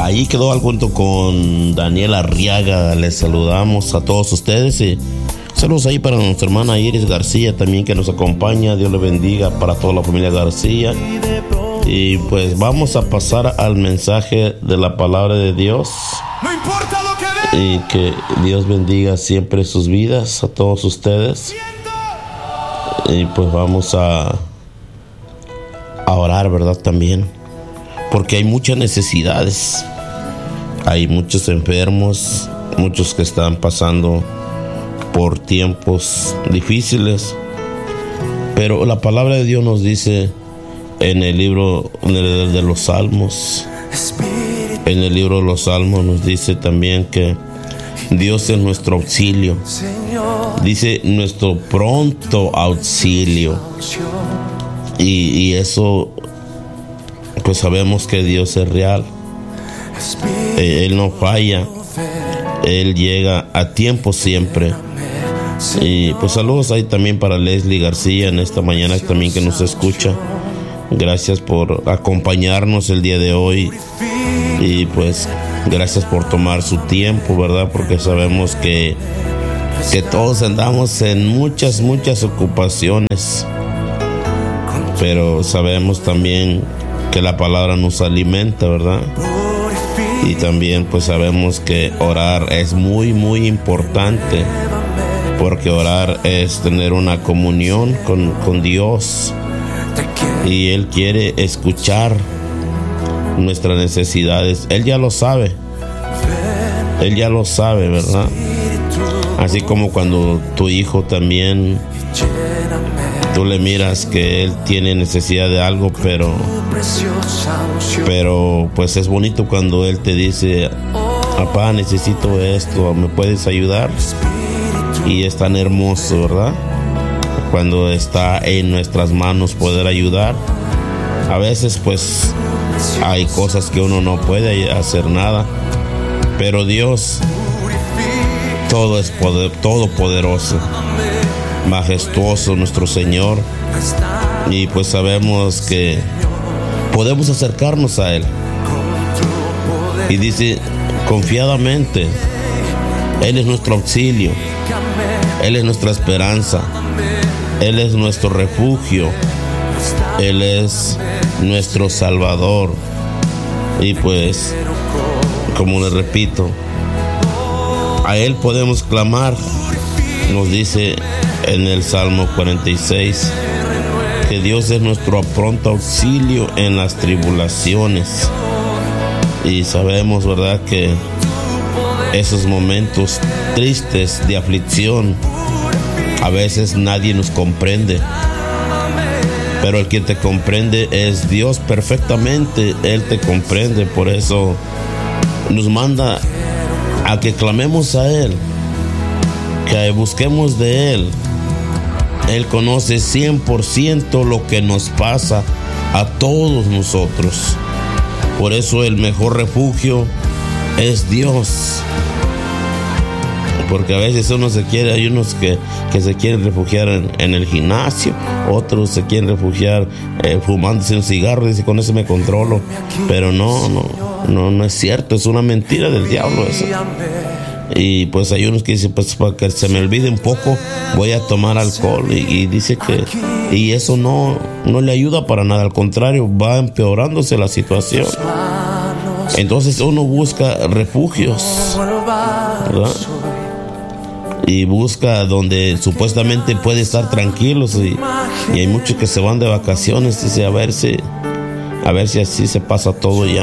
Ahí quedó al junto con Daniel Arriaga. Les saludamos a todos ustedes y saludos ahí para nuestra hermana Iris García también, que nos acompaña. Dios le bendiga para toda la familia García. Y pues vamos a pasar al mensaje de la palabra de Dios. No importa lo que ve. Y que Dios bendiga siempre sus vidas a todos ustedes. Y pues vamos a orar, ¿verdad? También, porque hay muchas necesidades. Hay muchos enfermos, muchos que están pasando por tiempos difíciles. Pero la palabra de Dios nos dice en el libro de los Salmos, en el libro de los Salmos nos dice también que Dios es nuestro auxilio. Dice nuestro pronto auxilio. Y eso, pues sabemos que Dios es real. Él no falla. Él llega a tiempo siempre. Y pues saludos ahí también para Leslie García en esta mañana también que nos escucha. Gracias por acompañarnos el día de hoy. Y pues gracias por tomar su tiempo, ¿verdad? Porque sabemos que todos andamos en muchas ocupaciones. Pero sabemos también que la palabra nos alimenta, ¿verdad? Y también pues sabemos que orar es muy importante, porque orar es tener una comunión con Dios, y Él quiere escuchar nuestras necesidades. Él ya lo sabe, ¿verdad? Así como cuando tu hijo también, tú le miras que él tiene necesidad de algo, pero pues es bonito cuando él te dice: papá, necesito esto, ¿me puedes ayudar? Y es tan hermoso, ¿verdad? Cuando está en nuestras manos poder ayudar. A veces pues hay cosas que uno no puede hacer nada, pero Dios todo es poder, todopoderoso, majestuoso nuestro Señor. Y pues sabemos que podemos acercarnos a Él. Y dice confiadamente: Él es nuestro auxilio, Él es nuestra esperanza, Él es nuestro refugio, Él es nuestro Salvador. Y pues, como les repito, a Él podemos clamar. Nos dice en el Salmo 46 que Dios es nuestro pronto auxilio en las tribulaciones. Y sabemos, ¿verdad?, que esos momentos tristes de aflicción, a veces nadie nos comprende, pero el que te comprende es Dios perfectamente. Él te comprende. Por eso nos manda a que clamemos a Él, que busquemos de Él. Él conoce 100% lo que nos pasa a todos nosotros. Por eso el mejor refugio es Dios. Porque a veces hay unos que se quieren refugiar en el gimnasio, otros se quieren refugiar fumándose un cigarro, y dice: con eso me controlo. Pero no es cierto, es una mentira del diablo eso. Y pues hay unos que dicen: pues para que se me olvide un poco voy a tomar alcohol, y dice que y eso no le ayuda para nada, al contrario, va empeorándose la situación. Entonces uno busca refugios, ¿verdad? Y busca donde supuestamente puede estar tranquilos, y hay muchos que se van de vacaciones, dice, a ver si así se pasa todo ya.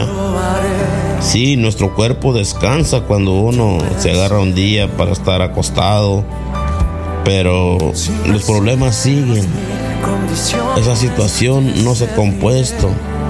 Sí, nuestro cuerpo descansa cuando uno se agarra un día para estar acostado, pero los problemas siguen. Esa situación no se ha compuesto.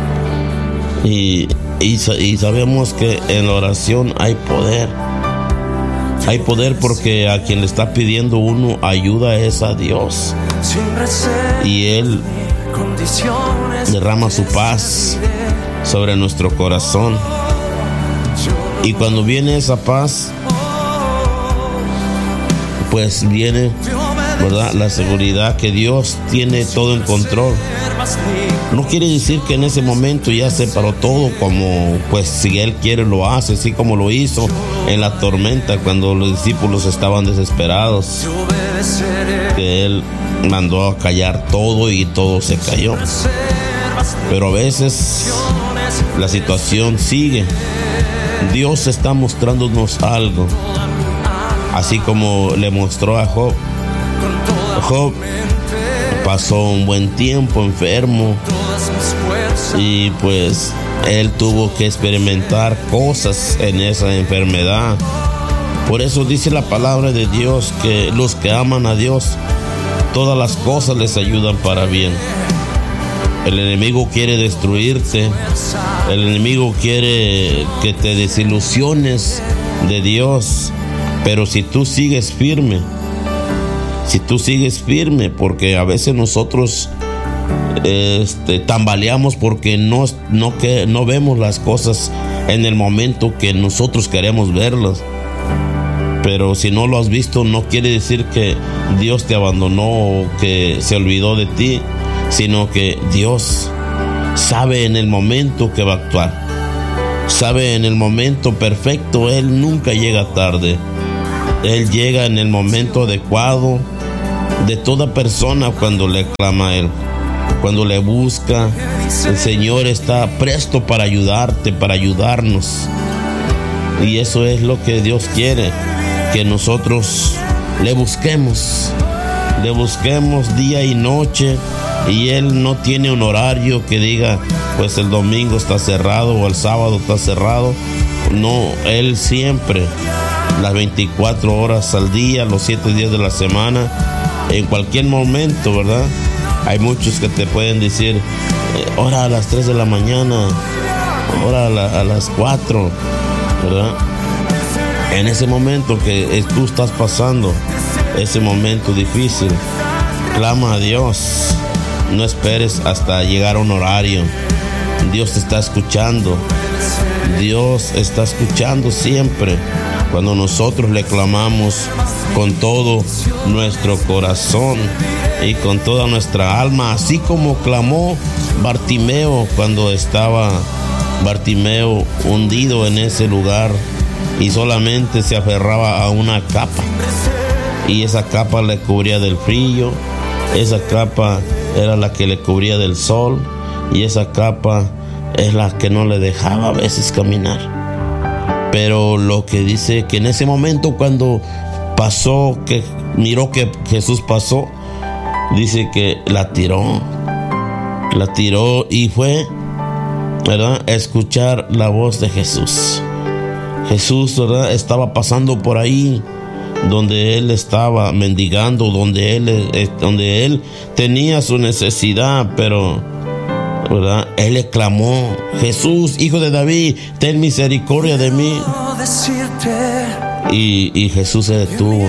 Y sabemos que en la oración hay poder. Hay poder, porque a quien le está pidiendo uno ayuda es a Dios. Y Él derrama su paz sobre nuestro corazón. Y cuando viene esa paz, pues viene, ¿verdad? La seguridad que Dios tiene todo en control. No quiere decir que en ese momento ya separó todo, como pues si Él quiere lo hace, así como lo hizo en la tormenta cuando los discípulos estaban desesperados, que Él mandó a callar todo y todo se cayó. Pero a veces la situación sigue. Dios está mostrándonos algo, así como le mostró a Job. Job pasó un buen tiempo enfermo y pues él tuvo que experimentar cosas en esa enfermedad. Por eso dice la palabra de Dios que los que aman a Dios, todas las cosas les ayudan para bien. El enemigo quiere destruirte. El enemigo quiere que te desilusiones de Dios. Pero si tú sigues firme, porque a veces nosotros tambaleamos porque no vemos las cosas en el momento que nosotros queremos verlas. Pero si no lo has visto, no quiere decir que Dios te abandonó o que se olvidó de ti, sino que Dios sabe en el momento que va a actuar. Sabe en el momento perfecto. Él nunca llega tarde. Él llega en el momento adecuado de toda persona cuando le clama a Él, cuando le busca. El Señor está presto para ayudarte, para ayudarnos. Y eso es lo que Dios quiere, que nosotros le busquemos día y noche. Y Él no tiene un horario que diga, pues el domingo está cerrado o el sábado está cerrado. No, Él siempre, las 24 horas al día, los 7 días de la semana, en cualquier momento, ¿verdad? Hay muchos que te pueden decir, ora a las 3 de la mañana, ora a las 4, ¿verdad? En ese momento que tú estás pasando, ese momento difícil, clama a Dios. No esperes hasta llegar a un horario. Dios te está escuchando. Dios está escuchando siempre cuando nosotros le clamamos con todo nuestro corazón y con toda nuestra alma, así como clamó Bartimeo cuando estaba Bartimeo hundido en ese lugar y solamente se aferraba a una capa, y esa capa le cubría del frío, esa capa era la que le cubría del sol, y esa capa es la que no le dejaba a veces caminar. Pero lo que dice que en ese momento cuando pasó, que miró que Jesús pasó, dice que la tiró y fue, ¿verdad?, a escuchar la voz de Jesús. Jesús, ¿verdad?, estaba pasando por ahí donde él estaba mendigando, donde él tenía su necesidad, pero, ¿verdad?, él le clamó: Jesús, hijo de David, ten misericordia de mí. Y Jesús se detuvo.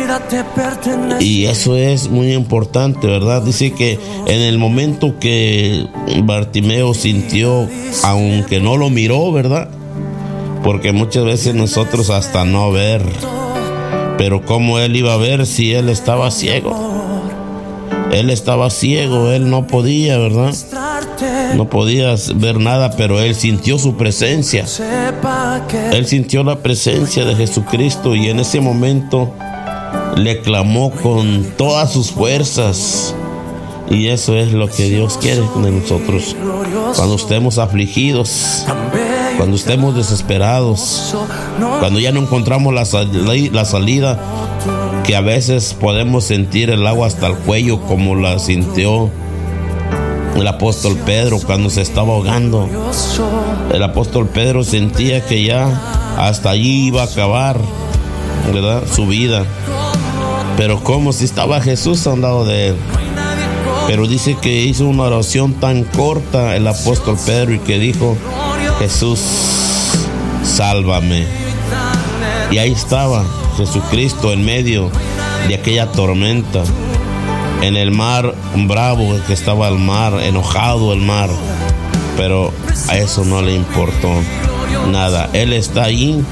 Y eso es muy importante, ¿verdad? Dice que en el momento que Bartimeo sintió, aunque no lo miró, ¿verdad?, porque muchas veces nosotros hasta no ver, pero ¿cómo él iba a ver si él estaba ciego? Él no podía, ¿verdad? No podía ver nada, pero él sintió su presencia. Él sintió la presencia de Jesucristo y en ese momento le clamó con todas sus fuerzas. Y eso es lo que Dios quiere de nosotros. Cuando estemos afligidos, cuando estemos desesperados, cuando ya no encontramos la salida, que a veces podemos sentir el agua hasta el cuello, como la sintió el apóstol Pedro cuando se estaba ahogando. El apóstol Pedro sentía que ya hasta allí iba a acabar, ¿verdad?, su vida. Pero como si estaba Jesús al lado de él. Pero dice que hizo una oración tan corta el apóstol Pedro y que dijo: Jesús, sálvame. Y ahí estaba Jesucristo en medio de aquella tormenta, en el mar bravo, que estaba el mar, enojado el mar, pero a eso no le importó nada. Él está ahí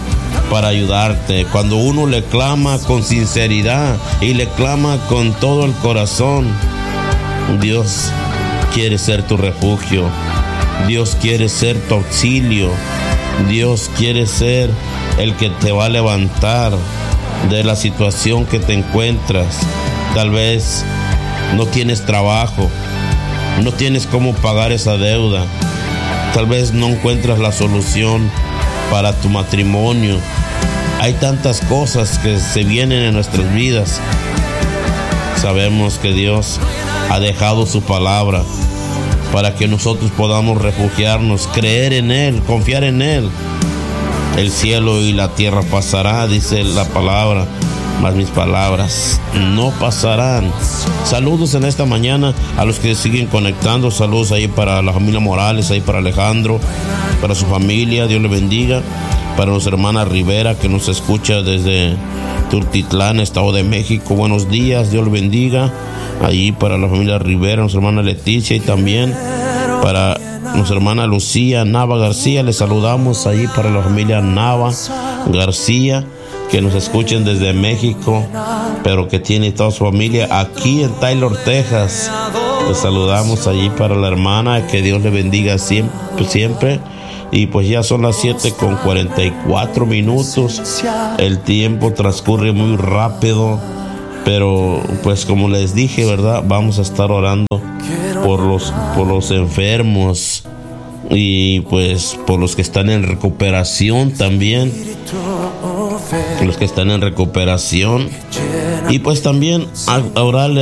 para ayudarte. Cuando uno le clama con sinceridad y le clama con todo el corazón, Dios quiere ser tu refugio. Dios quiere ser tu auxilio. Dios quiere ser el que te va a levantar de la situación que te encuentras. Tal vez no tienes trabajo, no tienes cómo pagar esa deuda. Tal vez no encuentras la solución para tu matrimonio. Hay tantas cosas que se vienen en nuestras vidas. Sabemos que Dios ha dejado su palabra para que nosotros podamos refugiarnos, creer en Él, confiar en Él. El cielo y la tierra pasará, dice la palabra, mas mis palabras no pasarán. Saludos en esta mañana a los que siguen conectando. Saludos ahí para la familia Morales, ahí para Alejandro, para su familia, Dios le bendiga. Para nuestra hermana Rivera, que nos escucha desde Tultitlán, Estado de México, buenos días, Dios le bendiga. Allí para la familia Rivera, nuestra hermana Leticia, y también para nuestra hermana Lucía Nava García, les saludamos allí para la familia Nava García, que nos escuchen desde México, pero que tiene toda su familia aquí en Taylor, Texas. Les saludamos allí para la hermana, que Dios le bendiga siempre. Y pues ya son las 7:44. El tiempo transcurre muy rápido, pero pues como les dije, ¿verdad? Vamos a estar orando por los enfermos y pues por los que están en recuperación también. Los que están en recuperación. Y pues también a orarle